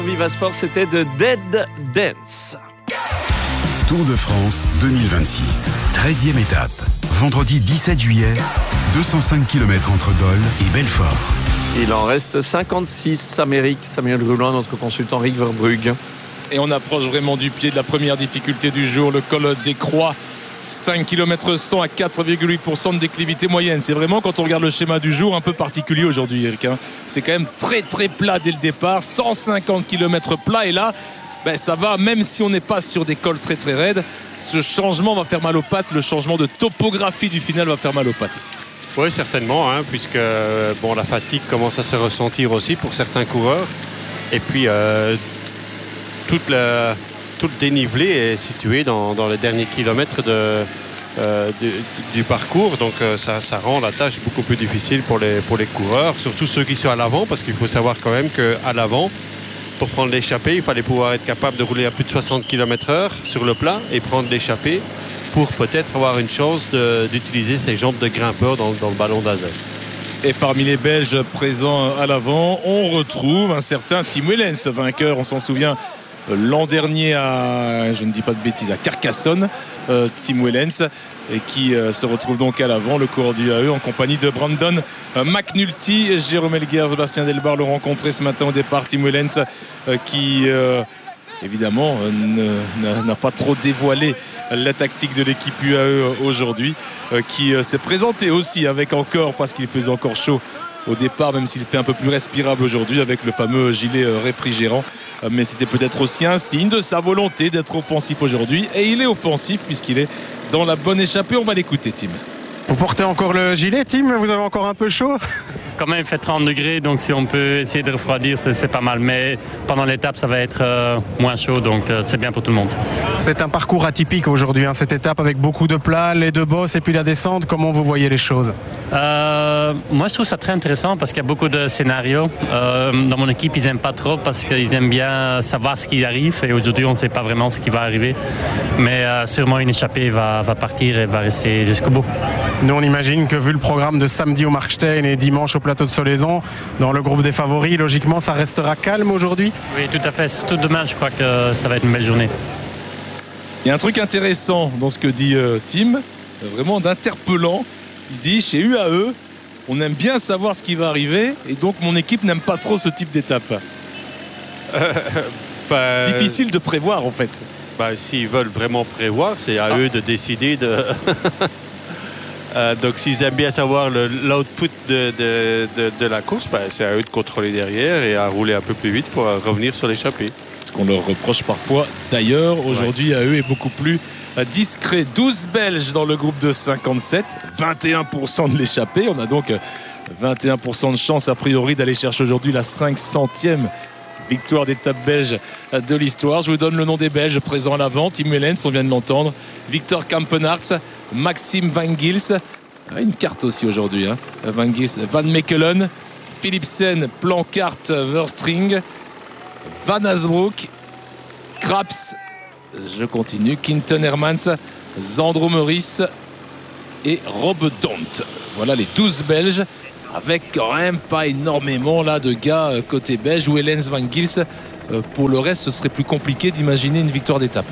Viva Sport, c'était de Dead Dance. Tour de France 2026, 13e étape. Vendredi 17 juillet, 205 km entre Dole et Belfort. Il en reste 56. Amérique, Samuel Rouland, notre consultant Rick Verbrugge. Et on approche vraiment du pied de la première difficulté du jour, le col des Croix. 5 km 100 à 4,8% de déclivité moyenne. C'est vraiment, quand on regarde le schéma du jour, un peu particulier aujourd'hui, Eric. C'est quand même très très plat dès le départ. 150 km plat. Et là, ça va, même si on n'est pas sur des cols très très raides, ce changement va faire mal aux pattes. Le changement de topographie du final va faire mal aux pattes. Oui, certainement, puisque la fatigue commence à se ressentir aussi pour certains coureurs. Et puis, tout le dénivelé est situé dans les derniers kilomètres du parcours. Donc, ça rend la tâche beaucoup plus difficile pour les coureurs, surtout ceux qui sont à l'avant, parce qu'il faut savoir quand même qu'à l'avant, pour prendre l'échappée, il fallait pouvoir être capable de rouler à plus de 60 km/h sur le plat et prendre l'échappée pour peut-être avoir une chance d'utiliser ses jambes de grimpeur dans le ballon d'Azès. Et parmi les Belges présents à l'avant, on retrouve un certain Tim Wellens, vainqueur, on s'en souvient, l'an dernier je ne dis pas de bêtises, à Carcassonne, Tim Wellens, et qui se retrouve donc à l'avant, le coureur du AE, en compagnie de Brandon McNulty. Jérôme Elguer, Sébastien Delbar le rencontré ce matin au départ. Tim Wellens qui évidemment n'a pas trop dévoilé la tactique de l'équipe UAE aujourd'hui, qui s'est présenté aussi avec encore, parce qu'il faisait encore chaud au départ, même s'il fait un peu plus respirable aujourd'hui avec le fameux gilet réfrigérant, mais c'était peut-être aussi un signe de sa volonté d'être offensif aujourd'hui, et il est offensif puisqu'il est dans la bonne échappée. On va l'écouter, Tim. Vous portez encore le gilet, Tim? Vous avez encore un peu chaud? Quand même, il fait 30 degrés, donc si on peut essayer de refroidir, c'est pas mal. Mais pendant l'étape, ça va être moins chaud, donc c'est bien pour tout le monde. C'est un parcours atypique aujourd'hui, cette étape avec beaucoup de plats, les deux bosses et puis la descente. Comment vous voyez les choses? Moi, je trouve ça très intéressant parce qu'il y a beaucoup de scénarios. Dans mon équipe, ils n'aiment pas trop parce qu'ils aiment bien savoir ce qui arrive. Et aujourd'hui, on ne sait pas vraiment ce qui va arriver. Mais sûrement, une échappée va partir et va rester jusqu'au bout. Nous, on imagine que vu le programme de samedi au Markstein et dimanche au plateau de Solaison, dans le groupe des favoris, logiquement, ça restera calme aujourd'hui? Oui, tout à fait. Surtout demain, je crois que ça va être une belle journée. Il y a un truc intéressant dans ce que dit Tim, vraiment d'interpellant. Il dit, chez UAE, on aime bien savoir ce qui va arriver, et donc mon équipe n'aime pas trop ce type d'étape. Difficile de prévoir, en fait. S'ils veulent vraiment prévoir, c'est à eux de décider de... donc s'ils aiment bien savoir l'output de la course, c'est à eux de contrôler derrière et à rouler un peu plus vite pour revenir sur l'échappée. Ce qu'on leur reproche parfois d'ailleurs. Aujourd'hui, AE est beaucoup plus discret. 12 Belges dans le groupe de 57, 21% de l'échappée. On a donc 21% de chance a priori d'aller chercher aujourd'hui la 500e victoire d'étape belge de l'histoire. Je vous donne le nom des Belges présents à l'avant. Tim Wellens, on vient de l'entendre. Victor Kampenaerts, Maxime Van Gils. Une carte aussi aujourd'hui. Van Gils, Van Mechelen, Philipsen, Plancart, Verstring, Van Asbroek, Kraps, je continue, Quinten Hermans, Zandro Meurice et Rob Dont. Voilà les 12 Belges, avec quand même pas énormément là de gars côté belge. Wellens, Van Gils, pour le reste ce serait plus compliqué d'imaginer une victoire d'étape.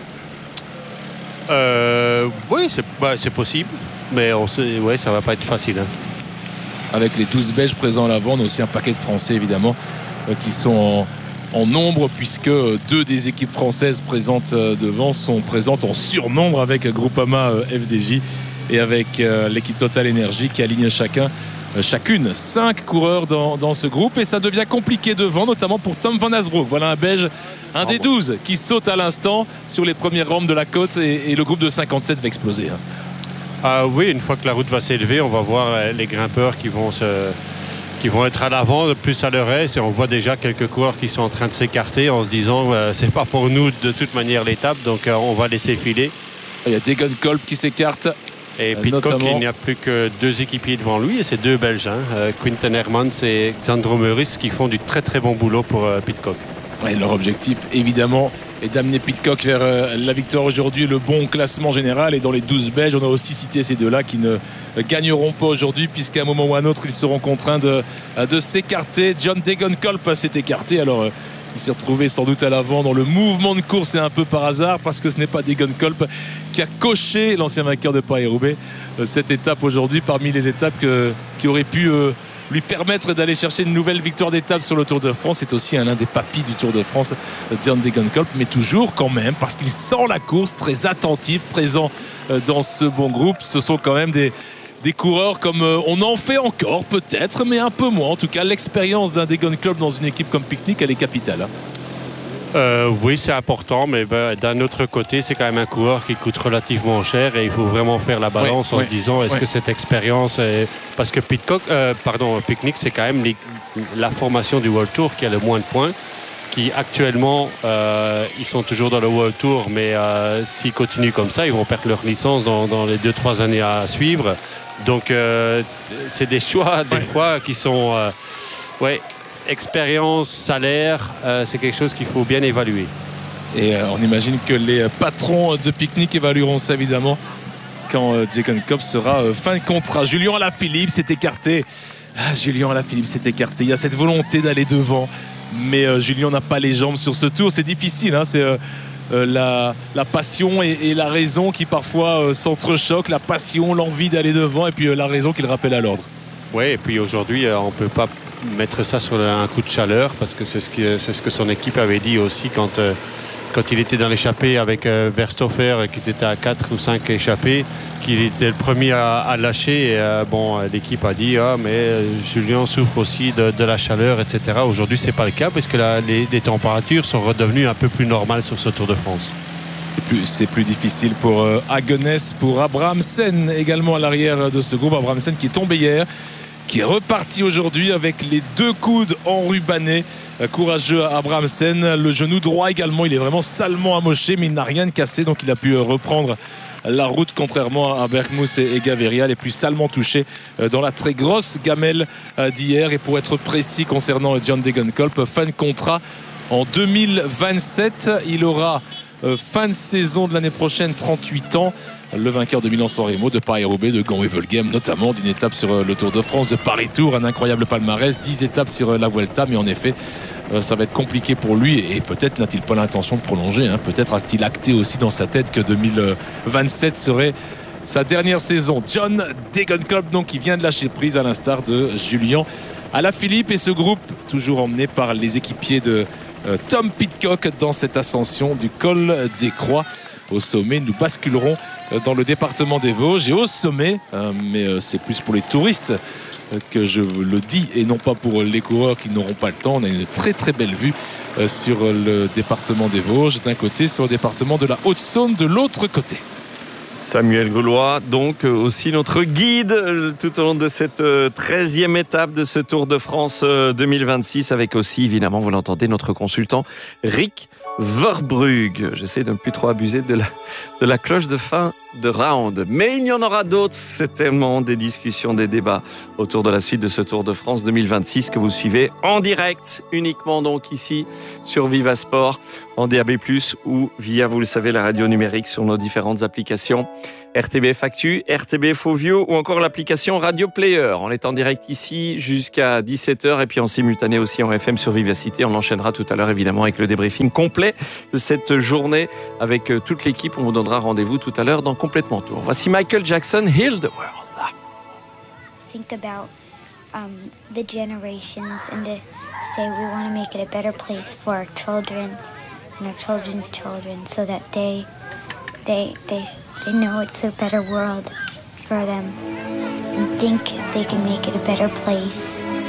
Oui, c'est possible, mais ça va pas être facile. Avec les 12 Belges présents à l'avant, on a aussi un paquet de Français évidemment qui sont en nombre, puisque deux des équipes françaises présentes devant sont présentes en surnombre avec Groupama FDJ et avec l'équipe Total Energy qui aligne chacune 5 coureurs dans ce groupe, et ça devient compliqué devant, notamment pour Tom Van Asbroek. Voilà un Belge, un des 12 qui saute à l'instant sur les premières rampes de la côte, et le groupe de 57 va exploser. Oui, une fois que la route va s'élever, on va voir les grimpeurs qui vont être à l'avant, plus à leur aise, et on voit déjà quelques coureurs qui sont en train de s'écarter en se disant c'est pas pour nous de toute manière l'étape, donc on va laisser filer. Il y a Degon Kolb qui s'écarte. Et Pidcock, il n'y a plus que 2 équipiers devant lui, et c'est 2 Belges, Quinten Hermans et Xandro Meurice, qui font du très très bon boulot pour Pidcock. Et leur objectif évidemment est d'amener Pidcock vers la victoire aujourd'hui, le bon classement général. Et dans les 12 Belges, on a aussi cité ces deux-là qui ne gagneront pas aujourd'hui, puisqu'à un moment ou à un autre ils seront contraints de s'écarter. John Degon Kolb s'est écarté, alors Il s'est retrouvé sans doute à l'avant dans le mouvement de course et un peu par hasard parce que ce n'est pas Degenkolb qui a coché, l'ancien vainqueur de Paris-Roubaix, cette étape aujourd'hui parmi les étapes qui auraient pu lui permettre d'aller chercher une nouvelle victoire d'étape sur le Tour de France. C'est aussi l'un des papis du Tour de France, John Degenkolb, mais toujours quand même, parce qu'il sent la course, très attentif, présent dans ce bon groupe. Ce sont quand même des coureurs comme on en fait encore peut-être, mais un peu moins. En tout cas, l'expérience d'un Degenkolb dans une équipe comme Picnic, elle est capitale. Oui, c'est important, mais d'un autre côté, c'est quand même un coureur qui coûte relativement cher et il faut vraiment faire la balance en se disant est-ce que cette expérience est... Parce que Picnic, c'est quand même la formation du World Tour qui a le moins de points, qui actuellement, ils sont toujours dans le World Tour, mais s'ils continuent comme ça, ils vont perdre leur licence dans les 2-3 années à suivre. Donc, c'est des choix, des fois, qui sont... expérience, salaire, c'est quelque chose qu'il faut bien évaluer. Et on imagine que les patrons de Picnic évalueront ça évidemment quand Degenkolb sera fin de contrat. Julien Alaphilippe s'est écarté. Julien Alaphilippe s'est écarté. Il y a cette volonté d'aller devant, mais Julien n'a pas les jambes sur ce tour. C'est difficile, hein, c'est la passion et la raison qui parfois s'entrechoquent. La passion, l'envie d'aller devant et puis la raison qui le rappelle à l'ordre. Oui, et puis aujourd'hui, on ne peut pas mettre ça sur un coup de chaleur parce que c'est ce que son équipe avait dit aussi quand il était dans l'échappée avec Verstoffer et qu'ils étaient à 4 ou 5 échappés, qu'il était le premier à lâcher. Et, l'équipe a dit mais Julien souffre aussi de la chaleur, etc. Aujourd'hui, c'est pas le cas parce que les températures sont redevenues un peu plus normales sur ce Tour de France. C'est plus difficile pour Hagenès, pour Abrahamsen également à l'arrière de ce groupe. Abrahamsen qui est tombé hier, qui est reparti aujourd'hui avec les 2 coudes enrubannés. Courageux Abrahamsen, le genou droit également, il est vraiment salement amoché, mais il n'a rien de cassé, donc il a pu reprendre la route, contrairement à Bergmus et Gaviria, les plus salement touchés dans la très grosse gamelle d'hier. Et pour être précis concernant John Degenkolb, fin de contrat en 2027, il aura fin de saison de l'année prochaine, 38 ans. Le vainqueur de Milan-San Remo, de Paris-Roubaix, de Gand-Wevelgem, notamment d'une étape sur le Tour de France, de Paris-Tour, un incroyable palmarès, 10 étapes sur la Vuelta, mais en effet, ça va être compliqué pour lui et peut-être n'a-t-il pas l'intention de prolonger, hein. Peut-être a-t-il acté aussi dans sa tête que 2027 serait sa dernière saison. John Degenkolb, donc, qui vient de lâcher prise à l'instar de Julien Alaphilippe et ce groupe, toujours emmené par les équipiers de Tom Pidcock dans cette ascension du col des Croix. Au sommet, nous basculerons dans le département des Vosges et au sommet, mais c'est plus pour les touristes que je le dis et non pas pour les coureurs qui n'auront pas le temps. On a une très très belle vue sur le département des Vosges d'un côté, sur le département de la Haute-Saône de l'autre côté. Samuel Gaulois, donc aussi notre guide tout au long de cette 13e étape de ce Tour de France 2026, avec aussi, évidemment, vous l'entendez, notre consultant Rick Verbrugge. J'essaie de ne plus trop abuser de la cloche de fin de round. Mais il y en aura d'autres, c'est tellement des discussions, des débats autour de la suite de ce Tour de France 2026 que vous suivez en direct, uniquement donc ici sur Viva Sport, en DAB+, ou via, vous le savez, la radio numérique sur nos différentes applications. RTBF Actu, RTBF Ovio ou encore l'application Radio Player. On est en direct ici jusqu'à 17h et puis en simultané aussi en FM sur Vivacité. On enchaînera tout à l'heure évidemment avec le débriefing complet de cette journée avec toute l'équipe. On vous donnera rendez-vous tout à l'heure dans Complètement Tour. Voici Michael Jackson, Heal the World. Think about the generations and to say we want to make it a better place for our children and our children's children so that they know it's a better world for them and think if they can make it a better place.